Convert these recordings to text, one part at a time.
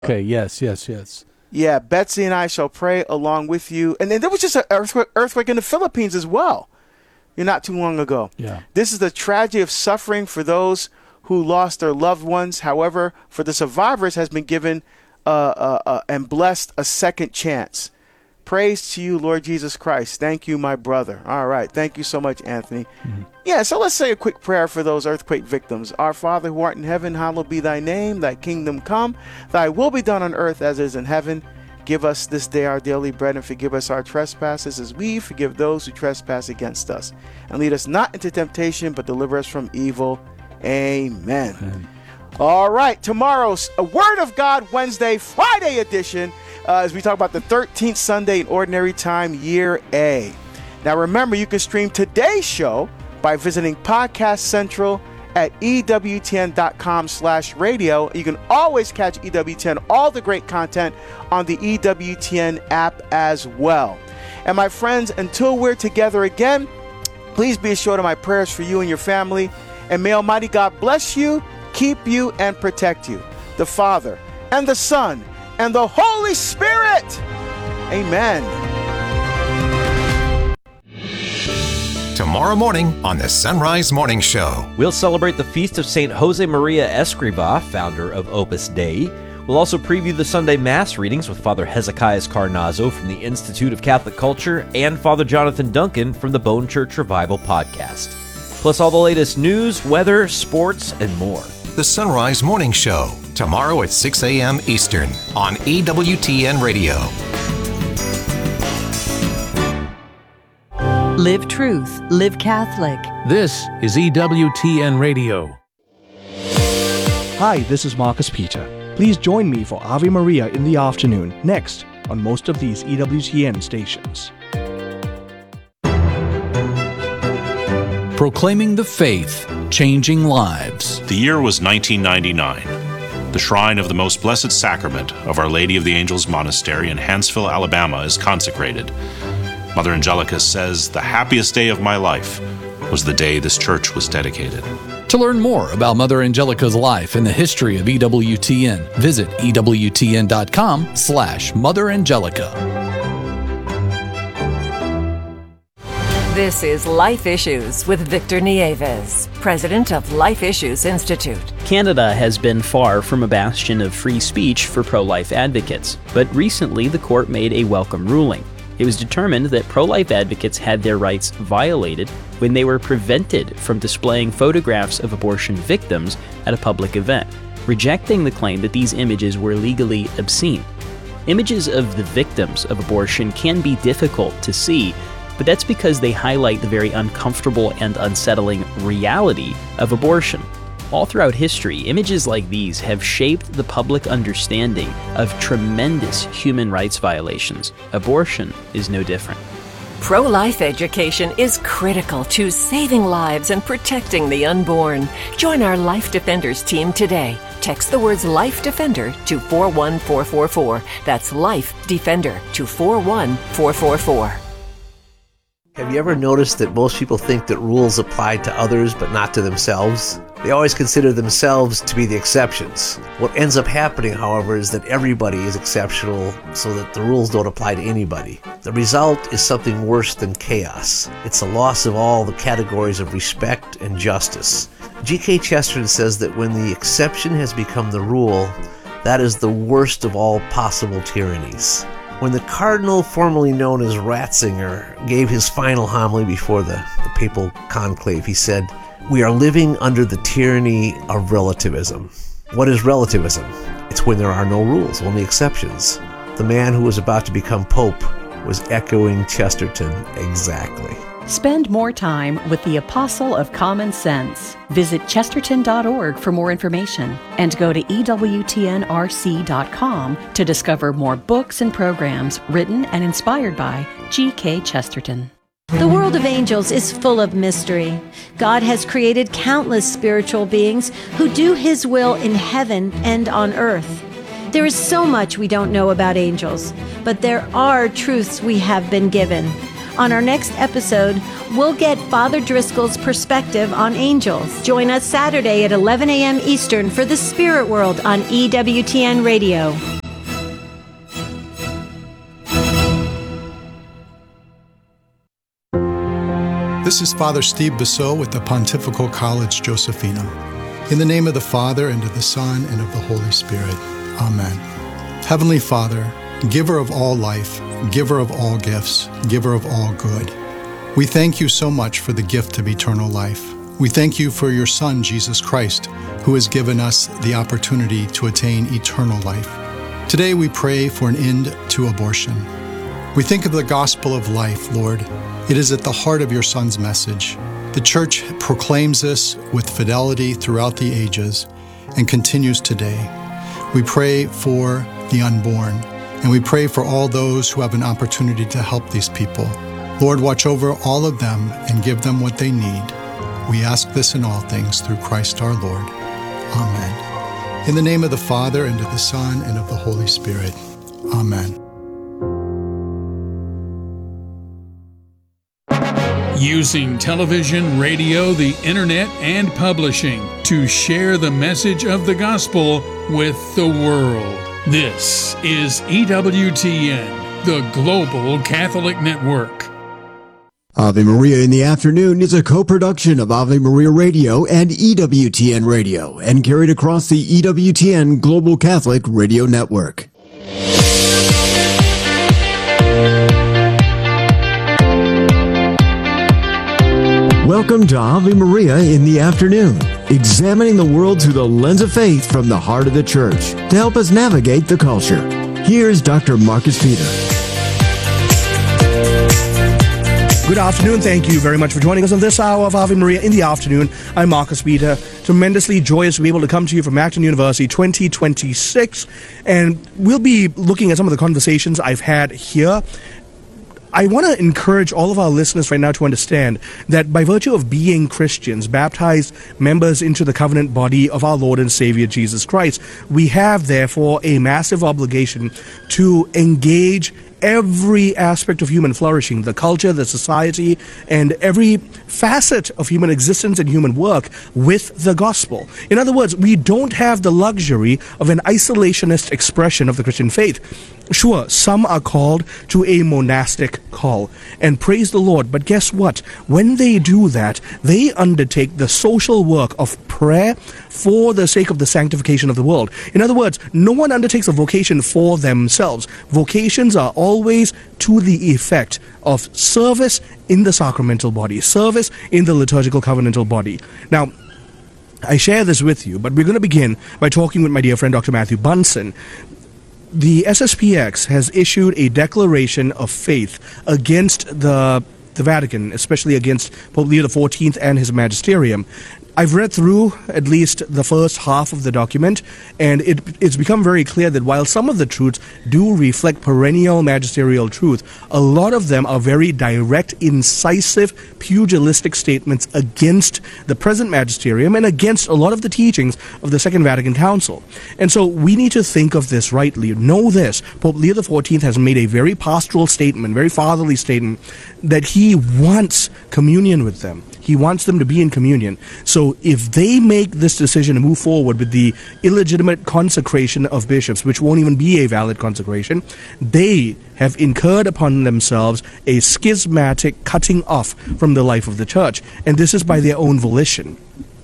Okay, yes. Yeah, Betsy and I shall pray along with you. And then there was just an earthquake in the Philippines as well, not too long ago. Yeah. This is the tragedy of suffering for those who lost their loved ones. However, for the survivors has been given and blessed a second chance. Praise to you, Lord Jesus Christ. Thank you, my brother. All right. Thank you so much, Anthony. Mm-hmm. Yeah, so let's say a quick prayer for those earthquake victims. Our Father who art in heaven, hallowed be thy name. Thy kingdom come. Thy will be done on earth as it is in heaven. Give us this day our daily bread, and forgive us our trespasses as we forgive those who trespass against us. And lead us not into temptation, but deliver us from evil. Amen. Amen. All right, tomorrow's a Word of God Wednesday, Friday edition, as we talk about the 13th Sunday in Ordinary Time, Year A. Now remember, you can stream today's show by visiting Podcast Central at EWTN.com/radio. You can always catch EWTN, all the great content, on the EWTN app as well. And my friends, until we're together again, please be assured of my prayers for you and your family. And may Almighty God bless you, keep you, and protect you. The Father, and the Son, and the Holy Spirit. Amen. Tomorrow morning on the Sunrise Morning Show, we'll celebrate the feast of St. Jose Maria Escrivá, founder of Opus Dei. We'll also preview the Sunday Mass readings with Father Hezekiah Carnazzo from the Institute of Catholic Culture and Father Jonathan Duncan from the Bone Church Revival podcast. Plus all the latest news, weather, sports, and more. The Sunrise Morning Show, tomorrow at 6 a.m. Eastern on EWTN Radio. Live truth, live Catholic. This is EWTN Radio. Hi, this is Marcus Peter. Please join me for Ave Maria in the afternoon, next on most of these EWTN stations. Proclaiming the faith, changing lives. The year was 1999. The Shrine of the Most Blessed Sacrament of Our Lady of the Angels Monastery in Hanceville, Alabama is consecrated. Mother Angelica says, "The happiest day of my life was the day this church was dedicated." To learn more about Mother Angelica's life and the history of EWTN, visit EWTN.com/Mother Angelica. This is Life Issues with Victor Nieves, president of Life Issues Institute. Canada has been far from a bastion of free speech for pro-life advocates, but recently the court made a welcome ruling. It was determined that pro-life advocates had their rights violated when they were prevented from displaying photographs of abortion victims at a public event, rejecting the claim that these images were legally obscene. Images of the victims of abortion can be difficult to see, but that's because they highlight the very uncomfortable and unsettling reality of abortion. All throughout history, images like these have shaped the public understanding of tremendous human rights violations. Abortion is no different. Pro-life education is critical to saving lives and protecting the unborn. Join our Life Defenders team today. Text the words Life Defender to 41444. That's Life Defender to 41444. Have you ever noticed that most people think that rules apply to others but not to themselves? They always consider themselves to be the exceptions. What ends up happening, however, is that everybody is exceptional so that the rules don't apply to anybody. The result is something worse than chaos. It's a loss of all the categories of respect and justice. G.K. Chesterton says that when the exception has become the rule, that is the worst of all possible tyrannies. When the cardinal formerly known as Ratzinger gave his final homily before the papal conclave, he said, "We are living under the tyranny of relativism." What is relativism? It's when there are no rules, only exceptions. The man who was about to become pope was echoing Chesterton exactly. Spend more time with the Apostle of Common Sense. Visit chesterton.org for more information and go to EWTNRC.com to discover more books and programs written and inspired by G.K. Chesterton. The world of angels is full of mystery. God has created countless spiritual beings who do His will in heaven and on earth. There is so much we don't know about angels, but there are truths we have been given. On our next episode, we'll get Father Driscoll's perspective on angels. Join us Saturday at 11 a.m. Eastern for The Spirit World on EWTN Radio. This is Father Steve Bissot with the Pontifical College Josephinum. In the name of the Father, and of the Son, and of the Holy Spirit. Amen. Heavenly Father, giver of all life, giver of all gifts, giver of all good, we thank you so much for the gift of eternal life. We thank you for your Son, Jesus Christ, who has given us the opportunity to attain eternal life. Today we pray for an end to abortion. We think of the gospel of life, Lord. It is at the heart of your Son's message. The Church proclaims this with fidelity throughout the ages and continues today. We pray for the unborn, and we pray for all those who have an opportunity to help these people. Lord, watch over all of them and give them what they need. We ask this in all things through Christ our Lord. Amen. In the name of the Father, and of the Son, and of the Holy Spirit. Amen. Using television, radio, the internet, and publishing to share the message of the gospel with the world. This is EWTN, the Global Catholic Network. Ave Maria in the Afternoon is a co-production of Ave Maria Radio and EWTN Radio, and carried across the EWTN Global Catholic Radio Network. Welcome to Ave Maria in the Afternoon, examining the world through the lens of faith from the heart of the Church to help us navigate the culture. Here's Dr. Marcus Peter. Good afternoon. Thank you very much for joining us on this hour of Ave Maria in the Afternoon. I'm Marcus Peter. Tremendously joyous to be able to come to you from Acton University 2026. And we'll be looking at some of the conversations I've had here. I want to encourage all of our listeners right now to understand that by virtue of being Christians, baptized members into the covenant body of our Lord and Savior Jesus Christ, we have therefore a massive obligation to engage every aspect of human flourishing, the culture, the society, and every facet of human existence and human work with the gospel. In other words, we don't have the luxury of an isolationist expression of the Christian faith. Sure, some are called to a monastic call, and praise the Lord, but guess what? When they do that, they undertake the social work of prayer for the sake of the sanctification of the world. In other words, no one undertakes a vocation for themselves. Vocations are always to the effect of service in the sacramental body, service in the liturgical covenantal body. Now, I share this with you, but we're going to begin by talking with my dear friend Dr. Matthew Bunson. The SSPX has issued a declaration of faith against the Vatican, especially against Pope Leo XIV and his magisterium. I've read through at least the first half of the document, and it's become very clear that while some of the truths do reflect perennial magisterial truth, a lot of them are very direct, incisive, pugilistic statements against the present magisterium and against a lot of the teachings of the Second Vatican Council. And so we need to think of this rightly. Know this, Pope Leo XIV has made a very pastoral statement, very fatherly statement, that he wants communion with them. He wants them to be in communion. So if they make this decision to move forward with the illegitimate consecration of bishops, which won't even be a valid consecration, they have incurred upon themselves a schismatic cutting off from the life of the Church. And this is by their own volition.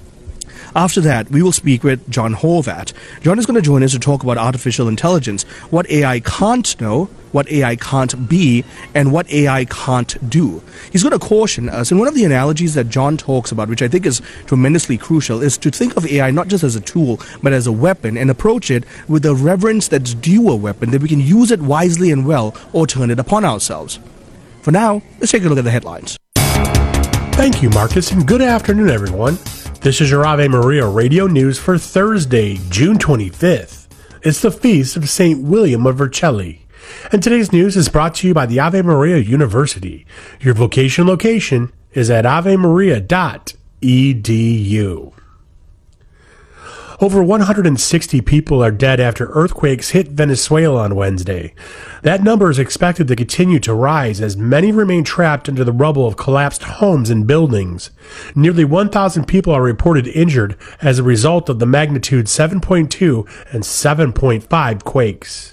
After that, we will speak with John Horvat. John is going to join us to talk about artificial intelligence, what AI can't know, what AI can't be, and what AI can't do. He's going to caution us, and one of the analogies that John talks about, which I think is tremendously crucial, is to think of AI not just as a tool, but as a weapon, and approach it with the reverence that's due a weapon, that we can use it wisely and well, or turn it upon ourselves. For now, let's take a look at the headlines. Thank you, Marcus, and good afternoon, everyone. This is your Ave Maria Radio News for Thursday, June 25th. It's the feast of St. William of Vercelli. And today's news is brought to you by the Ave Maria University. Your vocation location is at avemaria.edu. Over 160 people are dead after earthquakes hit Venezuela on Wednesday. That number is expected to continue to rise as many remain trapped under the rubble of collapsed homes and buildings. Nearly 1,000 people are reported injured as a result of the magnitude 7.2 and 7.5 quakes.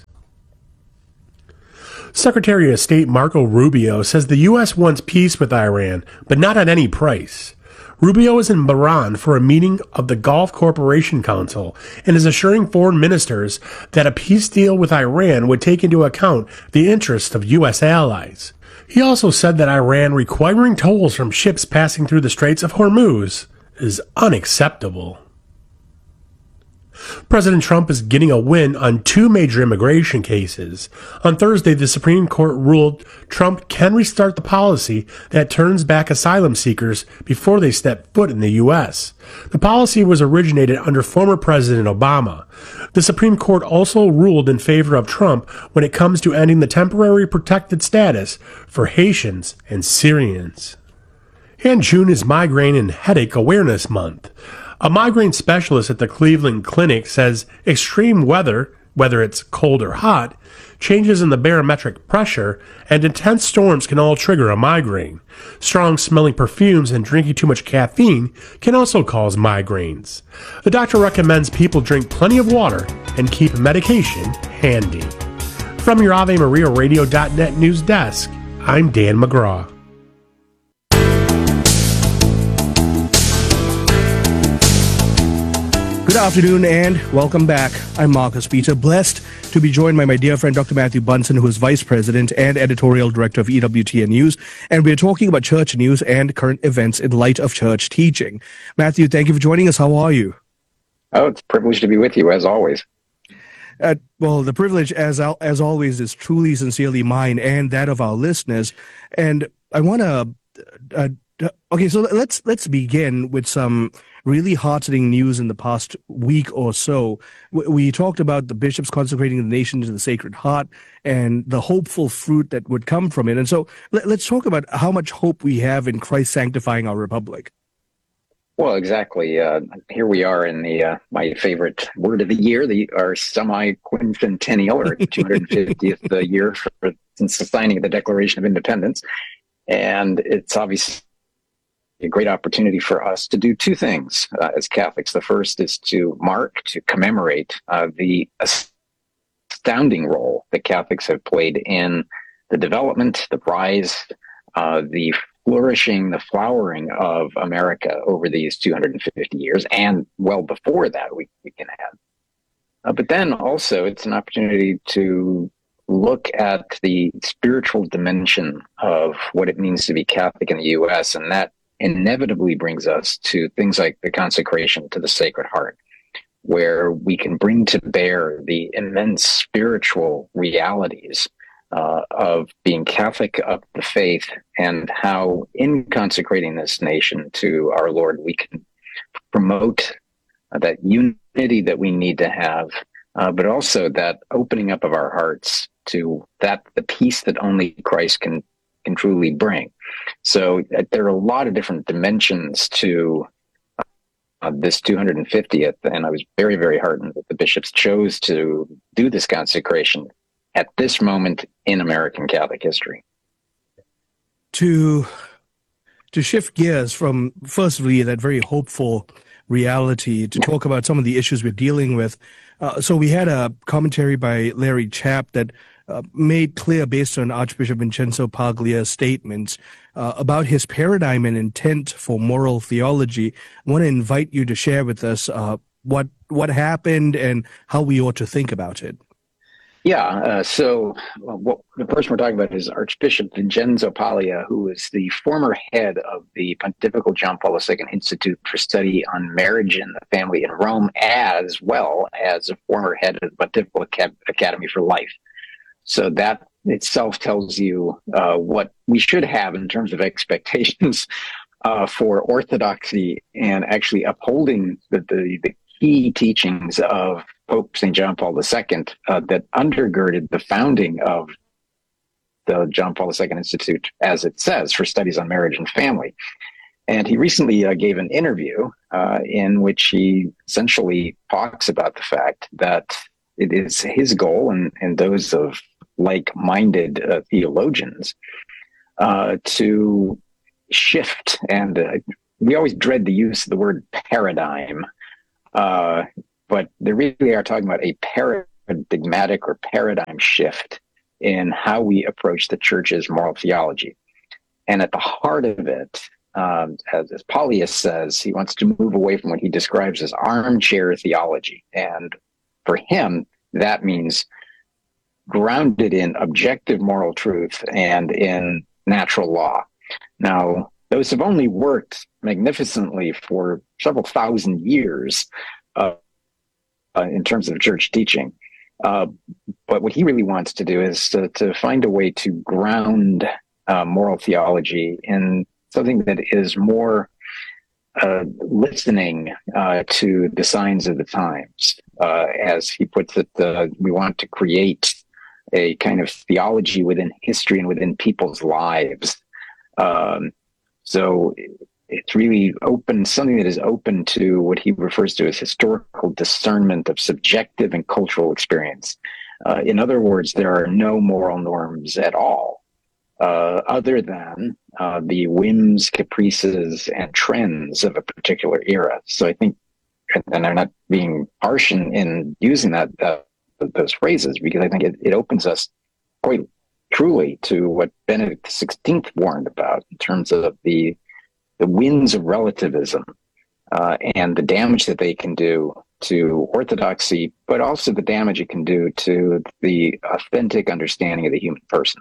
Secretary of State Marco Rubio says the U.S. wants peace with Iran, but not at any price. Rubio is in Bahrain for a meeting of the Gulf Cooperation Council and is assuring foreign ministers that a peace deal with Iran would take into account the interests of U.S. allies. He also said that Iran requiring tolls from ships passing through the Straits of Hormuz is unacceptable. President Trump is getting a win on two major immigration cases. On Thursday, the Supreme Court ruled Trump can restart the policy that turns back asylum seekers before they step foot in the U.S. The policy was originated under former President Obama. The Supreme Court also ruled in favor of Trump when it comes to ending the temporary protected status for Haitians and Syrians. And June is Migraine and Headache Awareness Month. A migraine specialist at the Cleveland Clinic says extreme weather, whether it's cold or hot, changes in the barometric pressure, and intense storms can all trigger a migraine. Strong smelling perfumes and drinking too much caffeine can also cause migraines. The doctor recommends people drink plenty of water and keep medication handy. From your AveMariaRadio.net news desk, I'm Dan McGraw. Good afternoon and welcome back. I'm Marcus Peter, blessed to be joined by my dear friend Dr. Matthew Bunson, who is Vice President and Editorial Director of EWTN News, and we're talking about church news and current events in light of church teaching. Matthew, thank you for joining us. How are you? Oh, it's a privilege to be with you, as always. Well, the privilege, as always, is truly, sincerely mine and that of our listeners. And I want to... okay, so let's begin with some really heartening news in the past week or so. We talked about the bishops consecrating the nation to the Sacred Heart and the hopeful fruit that would come from it. And so let's talk about how much hope we have in Christ sanctifying our republic. Well, exactly. Here we are in the my favorite word of the year, our semi-quincentennial, or 250th year since the signing of the Declaration of Independence. And it's obviously a great opportunity for us to do two things as Catholics. The first is to commemorate the astounding role that Catholics have played in the development, the rise, the flourishing, the flowering of America over these 250 years, and well before that we can add. But then also it's an opportunity to look at the spiritual dimension of what it means to be Catholic in the U.S., and that inevitably brings us to things like the consecration to the Sacred Heart, where we can bring to bear the immense spiritual realities of being Catholic of the faith, and how in consecrating this nation to our Lord, we can promote that unity that we need to have, but also that opening up of our hearts to the peace that only Christ can truly bring. So there are a lot of different dimensions to this 250th, and I was very, very heartened that the bishops chose to do this consecration at this moment in American Catholic history. To shift gears from, firstly, that very hopeful reality to talk about some of the issues we're dealing with. So we had a commentary by Larry Chapp that made clear, based on Archbishop Vincenzo Paglia's statements, about his paradigm and intent for moral theology. I want to invite you to share with us what happened and how we ought to think about it. Yeah, so the person we're talking about is Archbishop Vincenzo Paglia, who is the former head of the Pontifical John Paul II Institute for Study on Marriage and the Family in Rome, as well as a former head of the Pontifical Academy for Life. So that itself tells you what we should have in terms of expectations for orthodoxy and actually upholding the key teachings of Pope St. John Paul II that undergirded the founding of the John Paul II Institute, as it says, for studies on marriage and family. And he recently gave an interview in which he essentially talks about the fact that it is his goal and those of like-minded theologians to shift. And we always dread the use of the word paradigm, but they really are talking about a paradigmatic or paradigm shift in how we approach the church's moral theology. And at the heart of it, as Paulius says, he wants to move away from what he describes as armchair theology. And for him, that means grounded in objective moral truth and in natural law. Now, those have only worked magnificently for several thousand years in terms of church teaching. But what he really wants to do is to find a way to ground moral theology in something that is more listening to the signs of the times. As he puts it, we want to create a kind of theology within history and within people's lives. So it's really open, something that is open to what he refers to as historical discernment of subjective and cultural experience. In other words, there are no moral norms at all, other than the whims, caprices, and trends of a particular era. So I think, and I'm not being harsh in using those phrases, because I think it opens us quite truly to what Benedict XVI warned about in terms of the winds of relativism and the damage that they can do to orthodoxy, but also the damage it can do to the authentic understanding of the human person.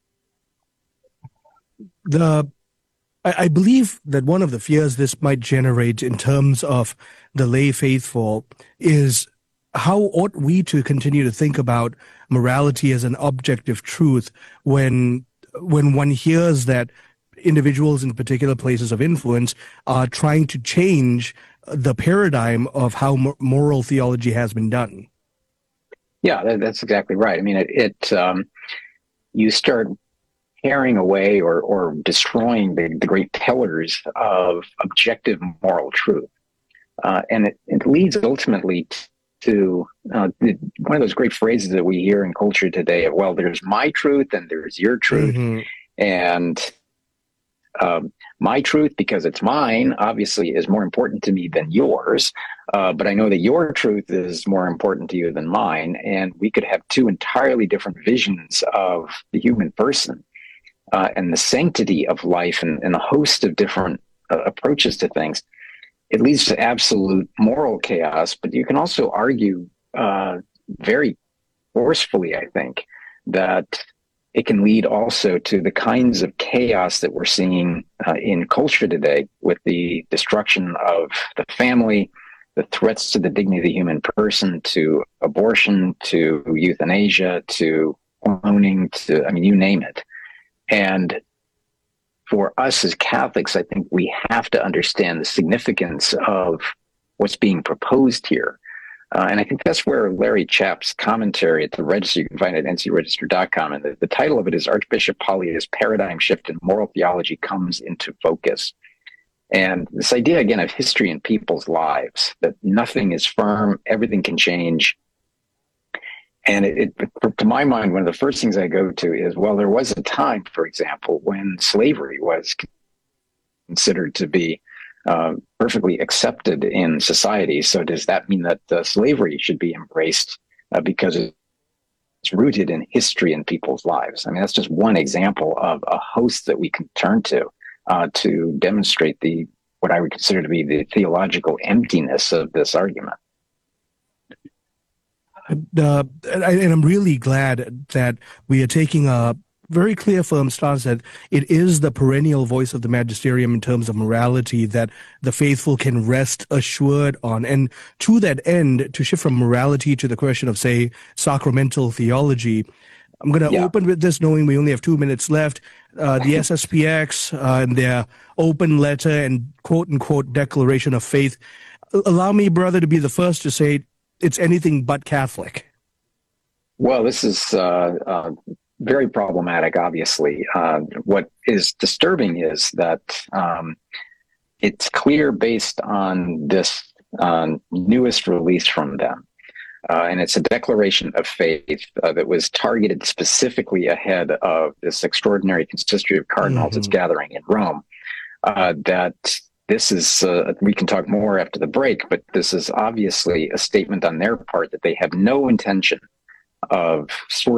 I believe that one of the fears this might generate in terms of the lay faithful is how ought we to continue to think about morality as an objective truth when one hears that individuals in particular places of influence are trying to change the paradigm of how moral theology has been done. Yeah, that's exactly right. I mean, you start tearing away or destroying the great pillars of objective moral truth. And it leads ultimately to one of those great phrases that we hear in culture today of, well, there's my truth and there's your truth. Mm-hmm. And my truth, because it's mine, obviously is more important to me than yours. But I know that your truth is more important to you than mine. And we could have two entirely different visions of the human person and the sanctity of life and a host of different approaches to things. It leads to absolute moral chaos, but you can also argue very forcefully, I think, that it can lead also to the kinds of chaos that we're seeing in culture today, with the destruction of the family, the threats to the dignity of the human person, to abortion, to euthanasia, to cloning, you name it. And for us as Catholics, I think we have to understand the significance of what's being proposed here. And I think that's where Larry Chapp's commentary at the Register, you can find it at ncregister.com, and the title of it is Archbishop Paulius' Paradigm Shift in Moral Theology Comes into Focus. And this idea, again, of history in people's lives, that nothing is firm, everything can change. And to my mind, one of the first things I go to is, well, there was a time, for example, when slavery was considered to be perfectly accepted in society. So does that mean that slavery should be embraced because it's rooted in history in people's lives? I mean, that's just one example of a host that we can turn to demonstrate what I would consider to be the theological emptiness of this argument. And I'm really glad that we are taking a very clear, firm stance that it is the perennial voice of the magisterium in terms of morality that the faithful can rest assured on. And to that end, to shift from morality to the question of, say, sacramental theology, I'm going to open with this, knowing we only have 2 minutes left. The SSPX and their open letter and quote-unquote declaration of faith. Allow me, brother, to be the first to say it's anything but Catholic. Well, this is very problematic, obviously. What is disturbing is that it's clear based on this newest release from them, and it's a declaration of faith that was targeted specifically ahead of this extraordinary consistory of cardinals that's gathering in Rome, that this is, we can talk more after the break, but this is obviously a statement on their part that they have no intention of